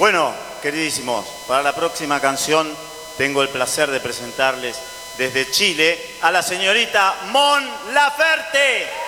Bueno, queridísimos, para la próxima canción tengo el placer de presentarles desde Chile a la señorita Mon Laferte.